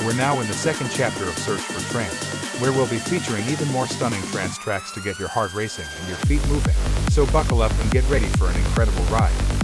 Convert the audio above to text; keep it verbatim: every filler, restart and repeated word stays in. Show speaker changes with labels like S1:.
S1: We're now in the second chapter of Search for Trance, where we'll be featuring even more stunning trance tracks to get your heart racing and your feet moving. So buckle up and get ready for an incredible ride.